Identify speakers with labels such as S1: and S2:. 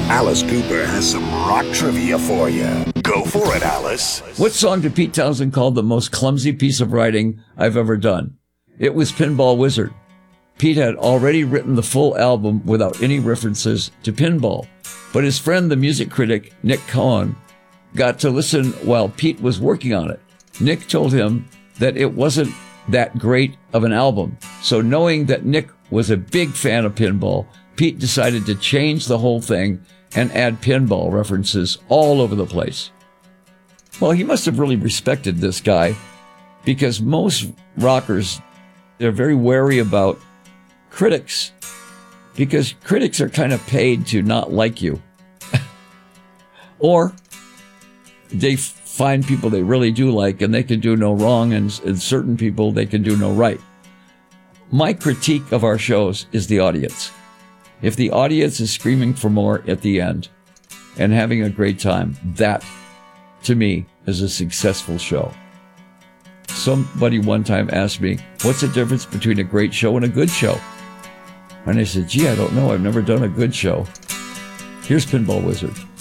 S1: Alice Cooper has some rock trivia for you. Go for it, Alice.
S2: What song did Pete Townsend call the most clumsy piece of writing I've ever done? It was Pinball Wizard. Pete had already written the full album without any references to pinball, but his friend, the music critic Nick Cohen, got to listen while Pete was working on it. Nick told him that it wasn't that great of an album, so knowing that Nick was a big fan of pinball, Pete decided to change the whole thing and add pinball references all over the place. Well, he must have really respected this guy, because most rockers, they're very wary about critics, because critics are kind of paid to not like you. Or they find people they really do like, and they can do no wrong, and certain people they can do no right. My critique of our shows is the audience. If the audience is screaming for more at the end and having a great time, that, to me, is a successful show. Somebody one time asked me, what's the difference between a great show and a good show? And I said, gee, I don't know. I've never done a good show. Here's Pinball Wizard.